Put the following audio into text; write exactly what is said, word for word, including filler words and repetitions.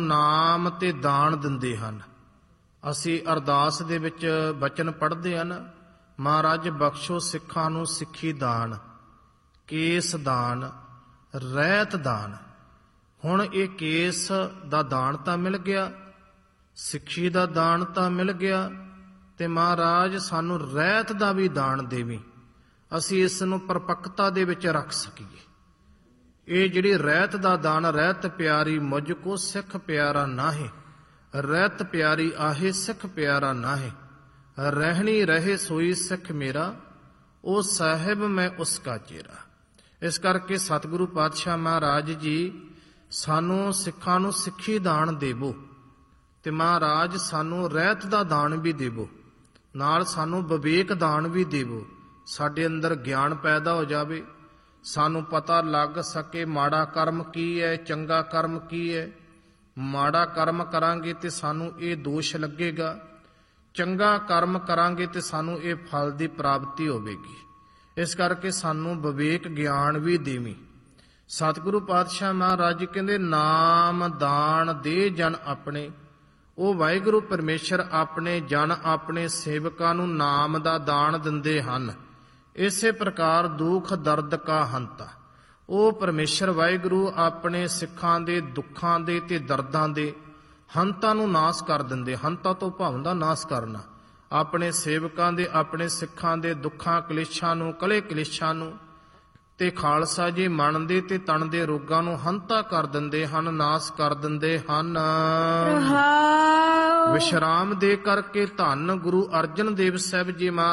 ਨਾਮ ਤੇ ਦਾਨ ਦਿੰਦੇ ਹਨ। ਅਸੀਂ ਅਰਦਾਸ ਦੇ ਵਿੱਚ ਬਚਨ ਪੜ੍ਹਦੇ ਹਨ, ਮਹਾਰਾਜ ਬਖਸ਼ੋ ਸਿੱਖਾਂ ਨੂੰ ਸਿੱਖੀ ਦਾਨ, ਕੇਸ ਦਾਨ, ਰਹਿਤ ਦਾਨ। ਹੁਣ ਇਹ ਕੇਸ ਦਾ ਦਾਨ ਤਾਂ ਮਿਲ ਗਿਆ, ਸਿੱਖੀ ਦਾ ਦਾਨ ਤਾਂ ਮਿਲ ਗਿਆ, ਤੇ ਮਹਾਰਾਜ ਸਾਨੂੰ ਰਹਿਤ ਦਾ ਵੀ ਦਾਨ ਦੇਵੀਂ, ਅਸੀਂ ਇਸ ਨੂੰ ਪਰਪੱਕਤਾ ਦੇ ਵਿੱਚ ਰੱਖ ਸਕੀਏ। ਇਹ ਜਿਹੜੀ ਰਹਿਤ ਦਾ ਦਾਨ, ਰਹਿਤ ਪਿਆਰੀ ਮੁਝ ਕੋ ਸਿੱਖ ਪਿਆਰਾ ਨਾਹੀ, ਰਹਿਤ ਪਿਆਰੀ ਆਹੇ ਸਿੱਖ ਪਿਆਰਾ ਨਾਹੀ, ਰਹਿਣੀ ਰਹੇ ਸੋਈ ਸਿੱਖ ਮੇਰਾ, ਉਹ ਸਾਹਿਬ ਮੈਂ ਉਸ ਕਾ ਚੇਰਾ। ਇਸ ਕਰਕੇ ਸਤਿਗੁਰੂ ਪਾਤਸ਼ਾਹ ਮਹਾਰਾਜ ਜੀ ਸਾਨੂੰ ਸਿੱਖਾਂ ਨੂੰ ਸਿੱਖੀ ਦਾਨ ਦੇਵੋ, ਤੇ ਮਹਾਰਾਜ ਸਾਨੂੰ ਰਹਿਤ ਦਾ ਦਾਨ ਵੀ ਦੇਵੋ, ਨਾਲ ਸਾਨੂੰ ਵਿਵੇਕ ਦਾਨ ਵੀ ਦੇਵੋ। ਸਾਡੇ ਅੰਦਰ ਗਿਆਨ ਪੈਦਾ ਹੋ ਜਾਵੇ, ਸਾਨੂੰ ਪਤਾ ਲੱਗ ਸਕੇ ਮਾੜਾ ਕਰਮ ਕੀ ਹੈ, ਚੰਗਾ ਕਰਮ ਕੀ ਹੈ। ਮਾੜਾ ਕਰਮ ਕਰਾਂਗੇ ਤੇ ਸਾਨੂੰ ਇਹ ਦੋਸ਼ ਲੱਗੇਗਾ, ਚੰਗਾ ਕਰਮ ਕਰਾਂਗੇ ਤੇ ਸਾਨੂੰ ਇਹ ਫਲ ਦੀ ਪ੍ਰਾਪਤੀ ਹੋਵੇਗੀ। ਇਸ ਕਰਕੇ ਸਾਨੂੰ ਵਿਵੇਕ ਗਿਆਨ ਵੀ ਦੇਵੀਂ। ਸਤਿਗੁਰੂ ਪਾਤਸ਼ਾਹ ਮਹਾਰਾਜ ਕਹਿੰਦੇ ਨਾਮ ਦਾਨ ਦੇ ਜਨ ਆਪਣੇ, ਉਹ ਵਾਹਿਗੁਰੂ ਪਰਮੇਸ਼ਰ ਆਪਣੇ ਜਨ ਆਪਣੇ ਸੇਵਕਾਂ ਨੂੰ ਨਾਮ ਦਾ ਦਾਨ ਦਿੰਦੇ ਹਨ। ਇਸੇ ਪ੍ਰਕਾਰ ਦੁੱਖ ਦਰਦ ਕਾ ਹੰਤਾ, ਉਹ ਪਰਮੇਸ਼ਰ ਵਾਹਿਗੁਰੂ ਆਪਣੇ ਸਿੱਖਾਂ ਦੇ ਦੁੱਖਾਂ ਦੇ ਤੇ ਦਰਦਾਂ ਦੇ ਹੰਤਾਂ ਨੂੰ ਨਾਸ ਕਰ ਦਿੰਦੇ। ਹੰਤਾ ਤੋਂ ਭਾਵ ਦਾ ਨਾਸ ਕਰਨਾ, ਆਪਣੇ ਸੇਵਕਾਂ ਦੇ ਆਪਣੇ ਸਿੱਖਾਂ ਦੇ ਦੁੱਖਾਂ ਕਲੇਸ਼ਾਂ ਨੂੰ, ਕਲੇ ਕਲੇਸ਼ਾਂ ਨੂੰ, ਤੇ ਖਾਲਸਾ ਜੀ ਮਨ ਦੇ ਤੇ ਤਨ ਦੇ ਰੋਗਾਂ ਨੂੰ ਹੰਤਾ ਕਰ ਦਿੰਦੇ ਹਨ, ਨਾਸ ਕਰ ਦਿੰਦੇ ਹਨ। ਵਿਸ਼ਰਾਮ ਦੇ ਕਰਕੇ ਧੰਨ ਗੁਰੂ ਅਰਜਨ ਦੇਵ ਸਾਹਿਬ ਜੀ